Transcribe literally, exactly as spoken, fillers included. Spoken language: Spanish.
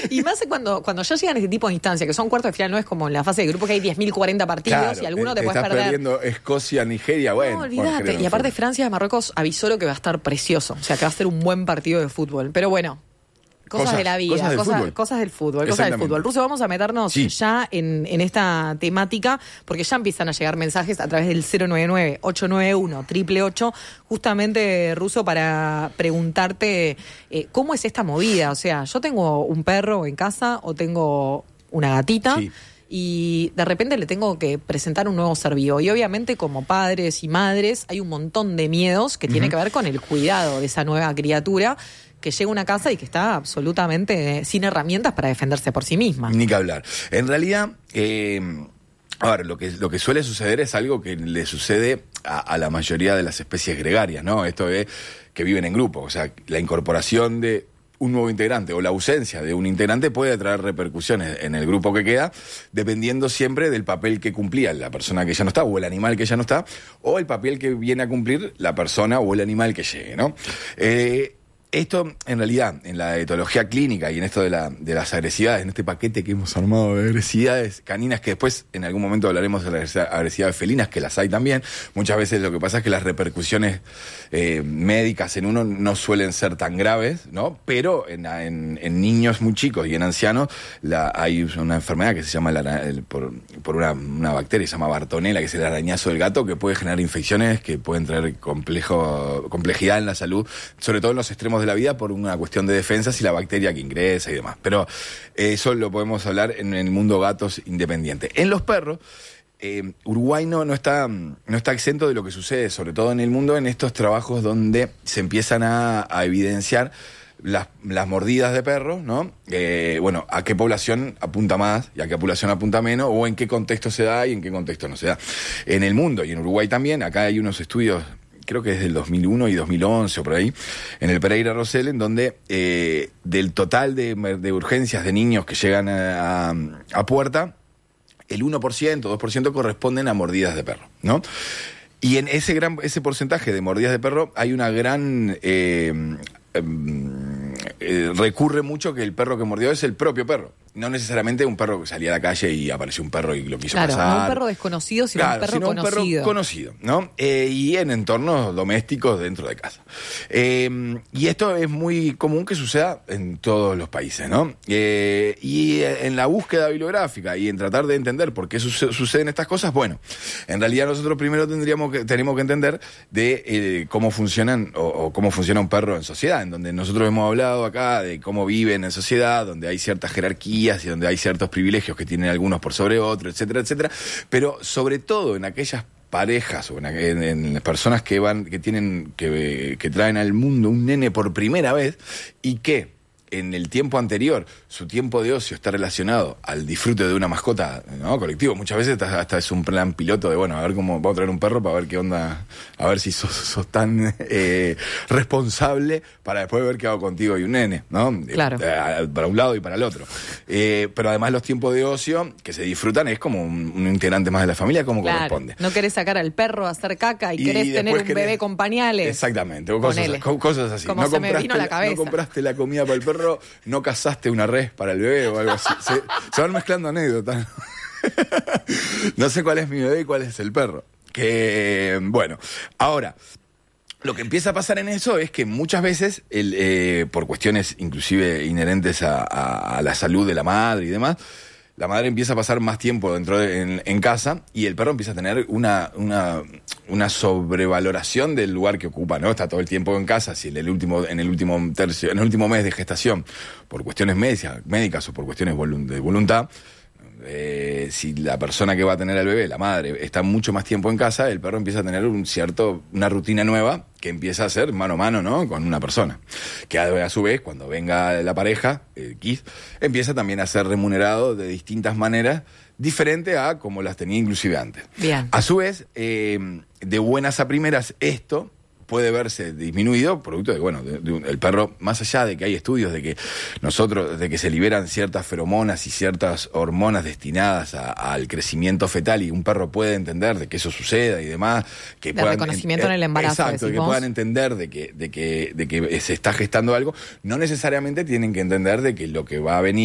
Y más cuando, cuando ya llegan este tipo de instancias, que son cuartos de final, no es como en la fase de grupo que hay diez mil cuarenta partidos claro, y alguno te, te puedes estás perder. perdiendo Escocia, Nigeria, bueno. No, olvídate. Y aparte Francia, Marruecos avisó lo que va a estar precioso. O sea, que va a ser un buen partido de fútbol. Pero bueno. Cosas, cosas de la vida, cosas del cosas, fútbol. cosas del fútbol, cosas del fútbol. Ruso, vamos a meternos sí. ya en, en esta temática, porque ya empiezan a llegar mensajes a través del cero nueve nueve, ocho nueve uno, ocho ocho ocho, justamente, Ruso, para preguntarte eh, cómo es esta movida. O sea, yo tengo un perro en casa o tengo una gatita. Sí. Y de repente le tengo que presentar un nuevo ser vivo. Y obviamente como padres y madres hay un montón de miedos que uh-huh. tienen que ver con el cuidado de esa nueva criatura que llega a una casa y que está absolutamente sin herramientas para defenderse por sí misma. Ni que hablar. En realidad, eh, a ver, lo que, lo que suele suceder es algo que le sucede a, a la mayoría de las especies gregarias, ¿no? Esto es que viven en grupo. O sea, la incorporación de un nuevo integrante o la ausencia de un integrante puede traer repercusiones en el grupo que queda, dependiendo siempre del papel que cumplía la persona que ya no está o el animal que ya no está, o el papel que viene a cumplir la persona o el animal que llegue, ¿no? Eh, Esto, en realidad, en la etología clínica y en esto de, la, de las agresividades, en este paquete que hemos armado de agresividades caninas, que después en algún momento hablaremos de las agresividades felinas, que las hay también, muchas veces lo que pasa es que las repercusiones eh, médicas en uno no suelen ser tan graves, ¿no? Pero en, en, en niños muy chicos y en ancianos la, hay una enfermedad que se llama, la, el, por, por una, una bacteria que se llama Bartonella, que es el arañazo del gato, que puede generar infecciones que pueden traer complejo, complejidad en la salud, sobre todo en los extremos de la vida por una cuestión de defensas y la bacteria que ingresa y demás. Pero eh, eso lo podemos hablar en el mundo gatos independiente. En los perros, eh, Uruguay no, no, está, no está exento de lo que sucede, sobre todo en el mundo, en estos trabajos donde se empiezan a, a evidenciar las, las mordidas de perros, ¿no? Eh, bueno, a qué población apunta más y a qué población apunta menos, o en qué contexto se da y en qué contexto no se da. En el mundo y en Uruguay también, acá hay unos estudios, creo que es del dos mil uno y dos mil once o por ahí, en el Pereira Rosell, en donde eh, del total de, de urgencias de niños que llegan a, a, a puerta, el uno por ciento, dos por ciento corresponden a mordidas de perro, ¿no? Y en ese gran ese porcentaje de mordidas de perro hay una gran... Eh, eh, eh, recurre mucho que el perro que mordió es el propio perro. No necesariamente un perro que salía a la calle y apareció un perro y lo quiso claro, pasar. No un perro desconocido, sino claro, un perro sino conocido. un perro conocido, ¿no? Eh, y en entornos domésticos dentro de casa. Eh, y esto es muy común que suceda en todos los países, ¿no? Eh, y en la búsqueda bibliográfica y en tratar de entender por qué suce- suceden estas cosas, bueno, en realidad nosotros primero tendríamos que, tenemos que entender de eh, cómo funcionan o, o cómo funciona un perro en sociedad, en donde nosotros hemos hablado acá de cómo viven en sociedad, donde hay ciertas jerarquías y donde hay ciertos privilegios que tienen algunos por sobre otros, etcétera, etcétera, pero sobre todo en aquellas parejas o en, en, en las personas que van, que tienen, que, que traen al mundo un nene por primera vez y que en el tiempo anterior, su tiempo de ocio está relacionado al disfrute de una mascota, ¿no? Colectivo. Muchas veces hasta, hasta es un plan piloto de, bueno, a ver cómo, vamos a traer un perro para ver qué onda, a ver si sos, sos tan eh, responsable para después ver qué hago contigo y un nene, ¿no? Claro. Eh, para un lado y para el otro. Eh, pero además los tiempos de ocio que se disfrutan es como un, un integrante más de la familia, como claro. corresponde. No querés sacar al perro a hacer caca y, Y querés tener un querés... bebé con pañales. Exactamente, o cosas, co- cosas así. Como no se me vino a la cabeza. No compraste la comida para el perro, no cazaste una res para el bebé o algo así. Se, se van mezclando anécdotas. No sé cuál es mi bebé y cuál es el perro. Que, bueno, ahora, lo que empieza a pasar en eso es que muchas veces, el, eh, por cuestiones inclusive inherentes a, a, a la salud de la madre y demás, la madre empieza a pasar más tiempo dentro de, en, en casa y el perro empieza a tener una, una, una sobrevaloración del lugar que ocupa, ¿no? Está todo el tiempo en casa, si en el último, en el último tercio, en el último mes de gestación, por cuestiones médicas, médicas o por cuestiones de voluntad, eh, si la persona que va a tener al bebé, la madre, está mucho más tiempo en casa, el perro empieza a tener un cierto, una rutina nueva que empieza a ser mano a mano, ¿no? Con una persona. Que a, a su vez, cuando venga la pareja, el Kiss, empieza también a ser remunerado de distintas maneras, diferente a como las tenía inclusive antes. Bien. A su vez, eh, de buenas a primeras, esto puede verse disminuido, producto de, bueno, de, de un, el perro, más allá de que hay estudios de que nosotros, de que se liberan ciertas feromonas y ciertas hormonas destinadas a, al crecimiento fetal y un perro puede entender de que eso suceda y demás, que de puedan, reconocimiento en, en el embarazo. Exacto, decimos. Que puedan entender de que, de que, de que se está gestando algo, no necesariamente tienen que entender de que lo que va a venir